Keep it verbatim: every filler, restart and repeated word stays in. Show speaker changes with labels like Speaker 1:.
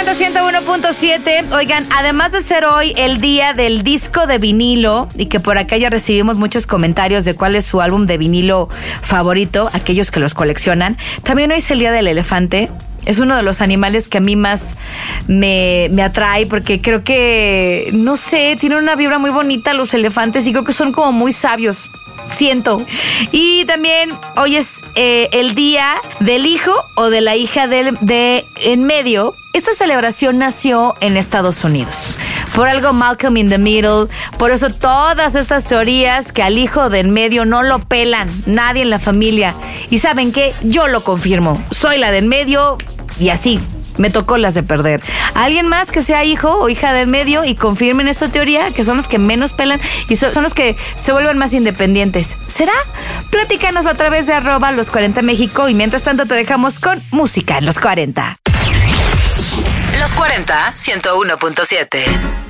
Speaker 1: cuarenta, ciento uno punto siete. Oigan, además de ser hoy el día del disco de vinilo y que por acá ya recibimos muchos comentarios de cuál es su álbum de vinilo favorito, aquellos que los coleccionan, también hoy es el día del elefante. Es uno de los animales que a mí más me, me atrae porque creo que, no sé, tienen una vibra muy bonita los elefantes y creo que son como muy sabios. Siento. Y también hoy es eh, el día del hijo o de la hija de, de en medio. Esta celebración nació en Estados Unidos. Por algo Malcolm in the Middle. Por eso todas estas teorías que al hijo de en medio no lo pelan nadie en la familia. Y ¿saben qué? Yo lo confirmo. Soy la de en medio y así. Me tocó las de perder. ¿Alguien más que sea hijo o hija de medio y confirmen esta teoría? Que son los que menos pelan y son los que se vuelven más independientes. ¿Será? Platícanos a través de arroba los cuarenta México y mientras tanto te dejamos con música en los cuarenta.
Speaker 2: Los cuarenta, ciento uno punto siete.